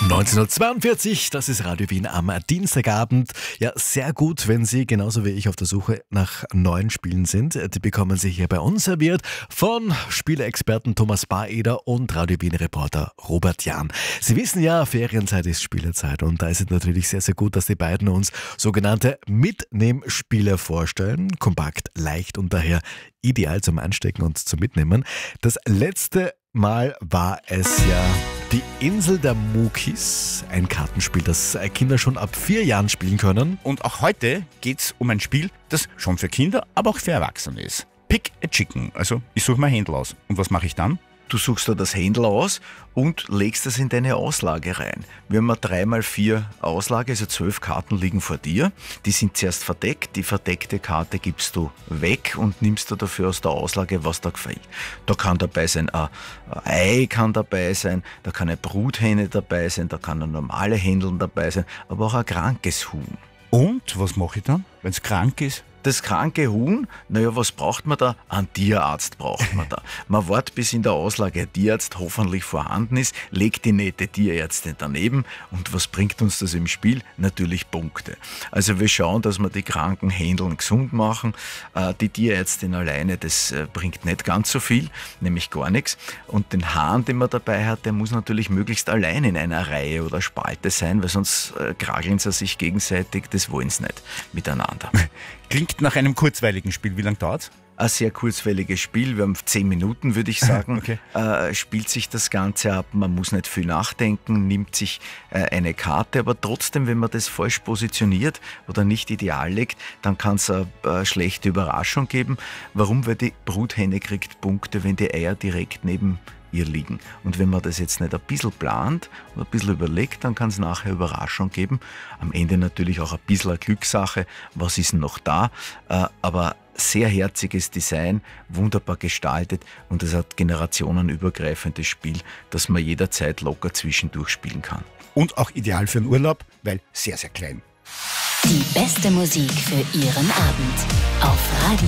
1942, das ist Radio Wien am Dienstagabend. Ja, sehr gut, wenn Sie genauso wie ich auf der Suche nach neuen Spielen sind. Die bekommen Sie hier bei uns serviert von Spieleexperten Thomas Baeder und Radio Wien-Reporter Robert Jahn. Sie wissen ja, Ferienzeit ist Spielezeit und da ist es natürlich sehr, sehr gut, dass die beiden uns sogenannte Mitnehmspiele vorstellen. Kompakt, leicht und daher ideal zum Anstecken und zum Mitnehmen. Das letzte Mal war es ja die Insel der Mukis, ein Kartenspiel, das Kinder schon ab 4 Jahren spielen können. Und auch heute geht's um ein Spiel, das schon für Kinder, aber auch für Erwachsene ist. Pick a Chicken, also ich suche mein Händel aus. Und was mache ich dann? Du suchst da das Händel aus und legst es in deine Auslage rein. Wir haben eine 3x4 Auslage, also 12 Karten liegen vor dir. Die sind zuerst verdeckt. Die verdeckte Karte gibst du weg und nimmst du dafür aus der Auslage, was da gefällt. Da kann dabei sein, ein Ei kann dabei sein, da kann eine Bruthähne dabei sein, da kann ein normale Händeln dabei sein, aber auch ein krankes Huhn. Und was mache ich dann, wenn es krank ist? Das kranke Huhn, naja, was braucht man da? Einen Tierarzt braucht man da. Man wartet, bis in der Auslage ein Tierarzt hoffentlich vorhanden ist, legt die nette Tierärztin daneben und was bringt uns das im Spiel? Natürlich Punkte. Also wir schauen, dass wir die kranken Händeln gesund machen. Die Tierärztin alleine, das bringt nicht ganz so viel, nämlich gar nichts. Und den Hahn, den man dabei hat, der muss natürlich möglichst allein in einer Reihe oder Spalte sein, weil sonst krageln sie sich gegenseitig, das wollen sie nicht miteinander. Klingt nach einem kurzweiligen Spiel. Wie lange dauert's? Ein sehr kurzweiliges Spiel, wir haben 10 Minuten, würde ich sagen, Okay. Spielt sich das Ganze ab, man muss nicht viel nachdenken, nimmt sich eine Karte, aber trotzdem, wenn man das falsch positioniert oder nicht ideal legt, dann kann es eine schlechte Überraschung geben. Warum? Weil die Bruthähne kriegt Punkte, wenn die Eier direkt neben ihr liegen. Und wenn man das jetzt nicht ein bisschen plant oder ein bisschen überlegt, dann kann es nachher Überraschung geben. Am Ende natürlich auch ein bisschen eine Glückssache, was ist denn noch da, aber sehr herziges Design, wunderbar gestaltet und es hat generationenübergreifendes Spiel, das man jederzeit locker zwischendurch spielen kann. Und auch ideal für einen Urlaub, weil sehr, sehr klein. Die beste Musik für Ihren Abend auf Radio